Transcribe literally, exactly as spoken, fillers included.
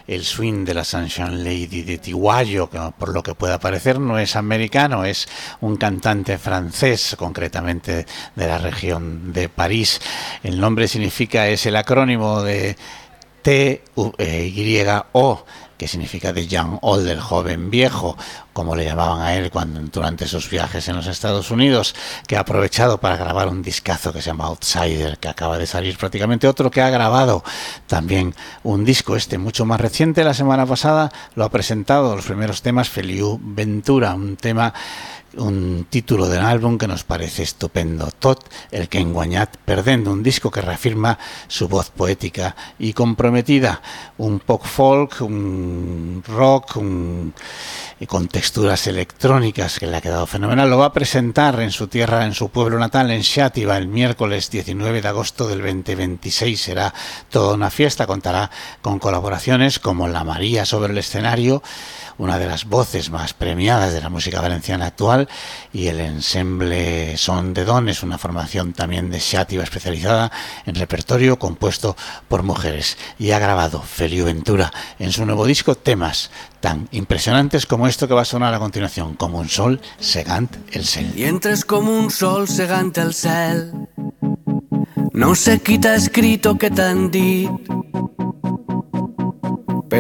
el swing de la Sunshine Lady de Tiguayo, que por lo que pueda parecer no es americano, es un cantante francés, concretamente de la región de París. El nombre significa, es el acrónimo de T Y O, que significa The Young Old, el joven viejo, como le llamaban a él cuando durante sus viajes en los Estados Unidos, que ha aprovechado para grabar un discazo que se llama Outsider, que acaba de salir prácticamente. Otro que ha grabado también un disco, este mucho más reciente, la semana pasada lo ha presentado, los primeros temas, Feliu Ventura, un tema, un título del álbum que nos parece estupendo, Tot el que enguanyat perdendo, un disco que reafirma su voz poética y comprometida, un pop folk, un rock, un, con texturas electrónicas, que le ha quedado fenomenal. Lo va a presentar en su tierra, en su pueblo natal, en Xàtiva, el miércoles diecinueve de agosto del veinte veintiséis. Será toda una fiesta, contará con colaboraciones como La María sobre el escenario, una de las voces más premiadas de la música valenciana actual, y el ensemble Son de Dones, una formación también de Xàtiva especializada en repertorio compuesto por mujeres. Y ha grabado Feliu Ventura en su nuevo disco temas tan impresionantes como esto que va a sonar a continuación, Como un sol segant el cel. I entres com un sol segant el cel, no sé qui t'ha escrit o què t'han dit,